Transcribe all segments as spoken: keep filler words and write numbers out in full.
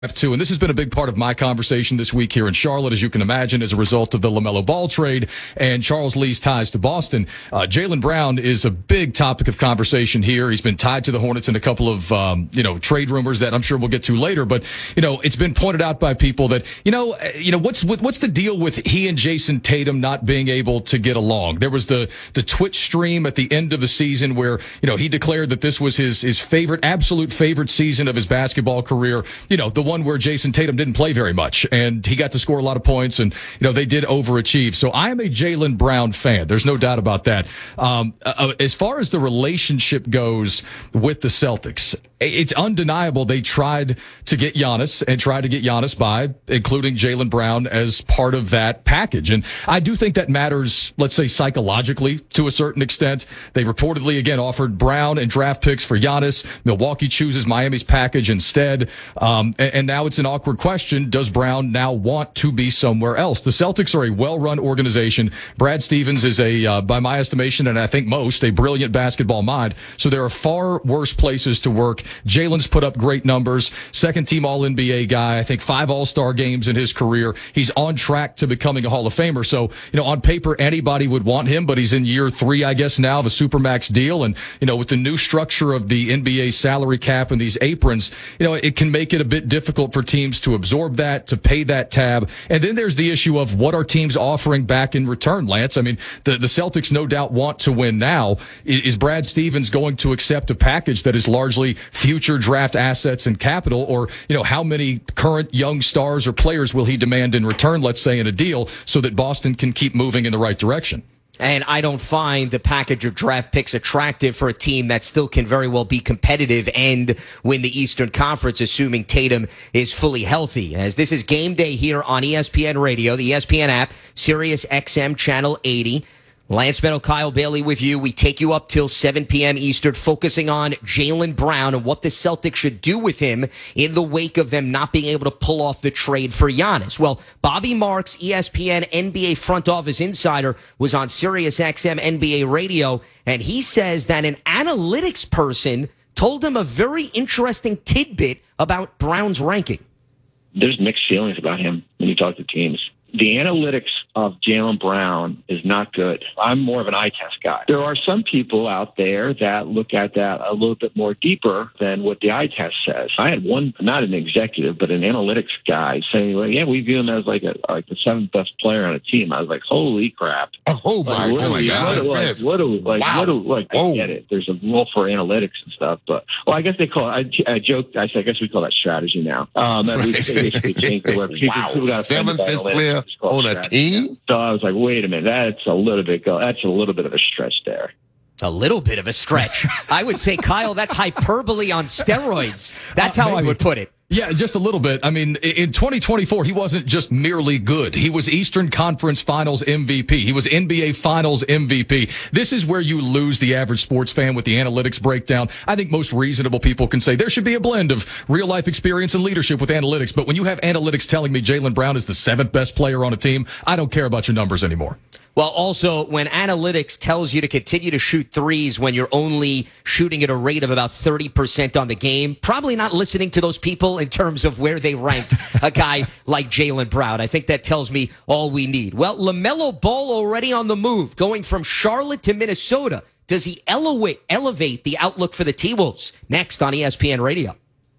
Too, and this has been a big part of my conversation this week here in Charlotte, as you can imagine, as a result of the LaMelo Ball trade and Charles Lee's ties to Boston. Uh, Jaylen Brown is a big topic of conversation here. He's been tied to the Hornets in a couple of, um, you know, trade rumors that I'm sure we'll get to later. But, you know, it's been pointed out by people that, you know, you know, what's, what's the deal with he and Jason Tatum not being able to get along? There was the, the Twitch stream at the end of the season where, you know, he declared that this was his, his favorite, absolute favorite season of his basketball career. You know, the one where Jason Tatum didn't play very much and he got to score a lot of points, and you know they did overachieve. So I am a Jaylen Brown fan. There's no doubt about that. Um, uh, as far as the relationship goes with the Celtics, it's undeniable they tried to get Giannis and tried to get Giannis by including Jaylen Brown as part of that package. And I do think that matters, let's say, psychologically to a certain extent. They reportedly, again, offered Brown and draft picks for Giannis. Milwaukee chooses Miami's package instead. Um, and, and now it's an awkward question. Does Brown now want to be somewhere else? The Celtics are a well-run organization. Brad Stevens is a, uh, by my estimation, and I think most, a brilliant basketball mind. So there are far worse places to work. Jaylen's put up great numbers. Second team All N B A guy. I think five All-Star games in his career. He's on track to becoming a Hall of Famer. So, you know, on paper, anybody would want him, but he's in year three, I guess, now of a Supermax deal. And, you know, with the new structure of the N B A salary cap and these aprons, you know, it can make it a bit difficult for teams to absorb that, to pay that tab. And then there's the issue of what are teams offering back in return, Lance? I mean, the, the Celtics no doubt want to win now. Is, is Brad Stevens going to accept a package that is largely future draft assets and capital? Or, you know, how many current young stars or players will he demand in return, let's say, in a deal so that Boston can keep moving in the right direction? And I don't find the package of draft picks attractive for a team that still can very well be competitive and win the Eastern Conference, assuming Tatum is fully healthy. As this is game day here on E S P N Radio, the E S P N app, Sirius X M Channel eighty. Lance Meadow, Kyle Bailey with you. We take you up till seven p.m. Eastern, focusing on Jaylen Brown and what the Celtics should do with him in the wake of them not being able to pull off the trade for Giannis. Well, Bobby Marks, E S P N N B A front office insider, was on Sirius X M N B A radio, and he says that an analytics person told him a very interesting tidbit about Brown's ranking. There's mixed feelings about him when you talk to teams. The analytics of Jaylen Brown is not good. I'm more of an eye test guy. There are some people out there that look at that a little bit more deeper than what the eye test says. I had one, not an executive, but an analytics guy saying, well, yeah, we view him as like a like the seventh best player on a team. I was like, holy crap. Oh, my, like, oh my God. What, like, what do, like, wow. what do, like, I get it. There's a rule for analytics and stuff, but, well, I guess they call it, I, I joked, I said, I guess we call that strategy now. Um, right. We basically changed the word. People, wow. people got seventh best player on a team? So I was like, wait a minute, that's a little bit go that's a little bit of a stretch there. A little bit of a stretch. I would say, Kyle, that's hyperbole on steroids. That's uh, how maybe. I would put it. Yeah, just a little bit. I mean, in twenty twenty-four, he wasn't just merely good. He was Eastern Conference Finals M V P. He was N B A Finals M V P. This is where you lose the average sports fan with the analytics breakdown. I think most reasonable people can say there should be a blend of real life experience and leadership with analytics. But when you have analytics telling me Jaylen Brown is the seventh best player on a team, I don't care about your numbers anymore. Well, also, when analytics tells you to continue to shoot threes when you're only shooting at a rate of about thirty percent on the game, probably not listening to those people in terms of where they ranked a guy like Jaylen Brown. I think that tells me all we need. Well, LaMelo Ball already on the move, going from Charlotte to Minnesota. Does he elevate, elevate the outlook for the T-Wolves? Next on E S P N Radio.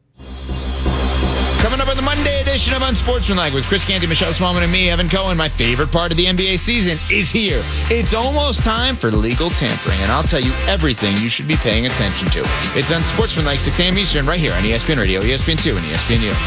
Coming up on the Monday edition of Unsportsmanlike with Chris Canty, Michelle Smallman, and me, Evan Cohen. My favorite part of the N B A season is here. It's almost time for legal tampering, and I'll tell you everything you should be paying attention to. It's Unsportsmanlike, six a.m. Eastern, right here on E S P N Radio, E S P N two, and E S P N U.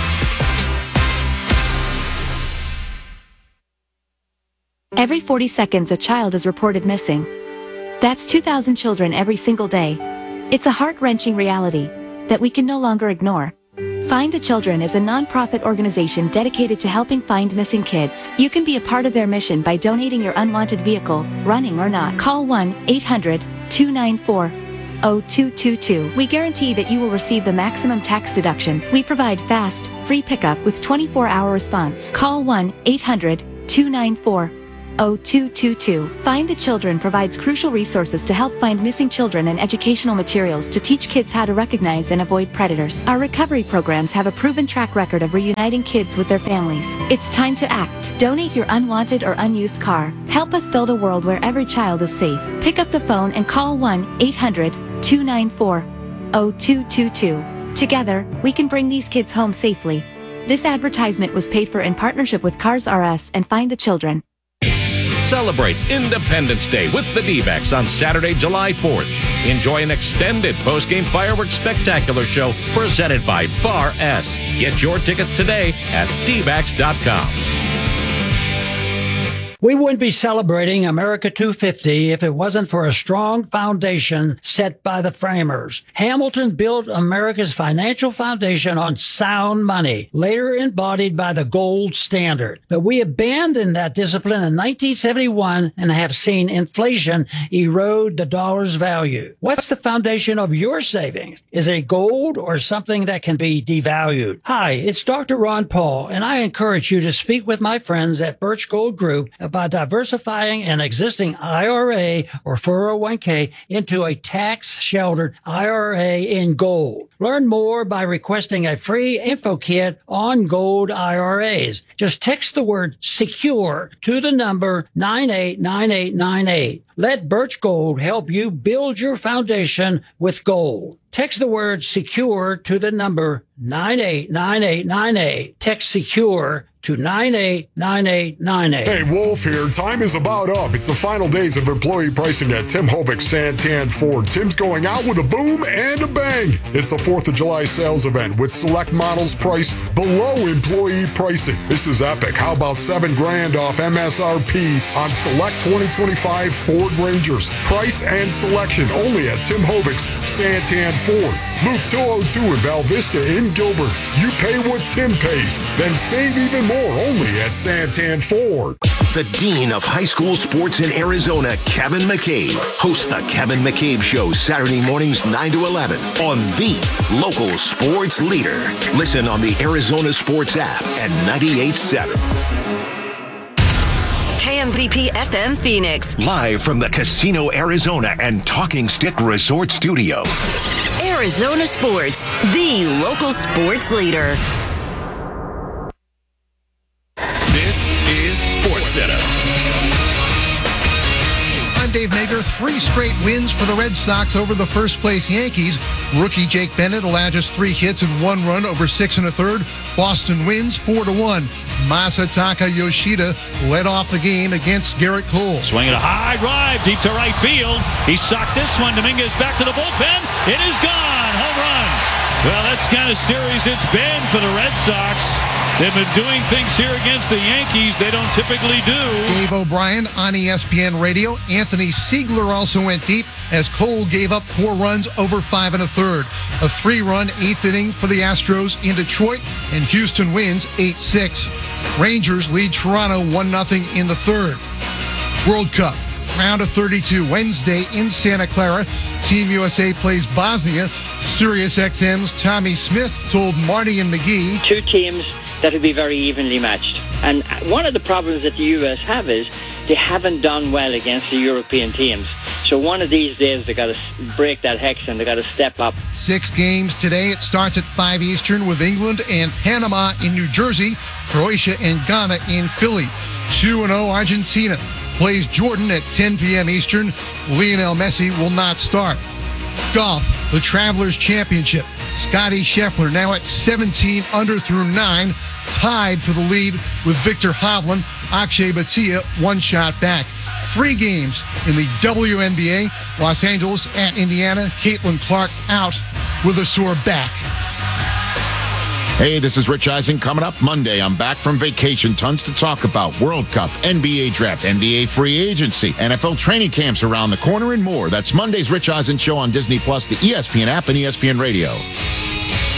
Every forty seconds, a child is reported missing. That's two thousand children every single day. It's a heart-wrenching reality that we can no longer ignore. Find the Children is a non-profit organization dedicated to helping find missing kids. You can be a part of their mission by donating your unwanted vehicle, running or not. Call one eight hundred two nine four zero two two two. We guarantee that you will receive the maximum tax deduction. We provide fast, free pickup with twenty-four hour response. Call one eight hundred two nine four oh two two two. Find the Children provides crucial resources to help find missing children and educational materials to teach kids how to recognize and avoid predators. Our recovery programs have a proven track record of reuniting kids with their families. It's time to act. Donate your unwanted or unused car. Help us build a world where every child is safe. Pick up the phone and call one eight hundred two nine four oh two two two. Together, we can bring these kids home safely. This advertisement was paid for in partnership with Cars R Us and Find the Children. Celebrate Independence Day with the D-backs on Saturday, July fourth. Enjoy an extended post-game fireworks spectacular show presented by Bar S. Get your tickets today at d backs dot com. We wouldn't be celebrating America two fifty if it wasn't for a strong foundation set by the framers. Hamilton built America's financial foundation on sound money, later embodied by the gold standard. But we abandoned that discipline in nineteen seventy-one and have seen inflation erode the dollar's value. What's the foundation of your savings? Is it gold or something that can be devalued? Hi, it's Doctor Ron Paul, and I encourage you to speak with my friends at Birch Gold Group about diversifying an existing I R A or four oh one k into a tax-sheltered I R A in gold. Learn more by requesting a free info kit on gold I R As. Just text the word SECURE to the number nine eight nine eight nine eight. Let Birch Gold help you build your foundation with gold. Text the word SECURE to the number nine eight nine eight nine eight. Text SECURE to nine eight nine eight nine eight. Hey, Wolf here. Time is about up. It's the final days of employee pricing at Tim Hovik Santan Ford. Tim's going out with a boom and a bang. It's the fourth of July sales event with select models priced below employee pricing. This is epic. How about seven grand off M S R P on select twenty twenty-five Ford Rangers? Price and selection only at Tim Hovik's Santan Ford. Loop two oh two in Val Vista in Gilbert. You pay what Tim pays, then save even more only at Santan Ford. The Dean of High School Sports in Arizona, Kevin McCabe, hosts the Kevin McCabe Show Saturday mornings nine to eleven on the local sports leader. Listen on the Arizona Sports app at ninety-eight point seven. K M V P F M Phoenix. Live from the Casino Arizona and Talking Stick Resort Studio. Arizona Sports, the local sports leader. This is SportsCenter. I'm Dave Nager. Three straight wins for the Red Sox over the first-place Yankees. Rookie Jake Bennett allowed just three hits and one run over six and a third. Boston wins four to one. Masataka Yoshida led off the game against Garrett Cole. Swinging a high drive deep to right field. He socked this one. Dominguez back to the bullpen. It is gone. Home run. Well, that's the kind of series it's been for the Red Sox. They've been doing things here against the Yankees they don't typically do. Dave O'Brien on E S P N Radio. Anthony Siegler also went deep as Cole gave up four runs over five and a third. A three-run eighth inning for the Astros in Detroit, and Houston wins eight six. Rangers lead Toronto one nothing in the third. World Cup, round of thirty-two, Wednesday in Santa Clara. Team U S A plays Bosnia. Sirius X M's Tommy Smith told Marty and McGee. Two teams that will be very evenly matched. And one of the problems that the U S have is they haven't done well against the European teams. So one of these days they got to break that hex and they got to step up. Six games today. It starts at five Eastern with England and Panama in New Jersey, Croatia and Ghana in Philly. two and oh Argentina plays Jordan at ten p.m. Eastern. Lionel Messi will not start. Golf, the Travelers Championship. Scotty Scheffler now at seventeen under through nine, tied for the lead with Victor Hovland. Akshay Bhatia one shot back. Three games in the W N B A. Los Angeles at Indiana. Caitlin Clark out with a sore back. Hey, this is Rich Eisen. Coming up Monday, I'm back from vacation. Tons to talk about. World Cup, N B A Draft, N B A Free Agency, N F L training camps around the corner, and more. That's Monday's Rich Eisen Show on Disney Plus, the E S P N app, and E S P N Radio.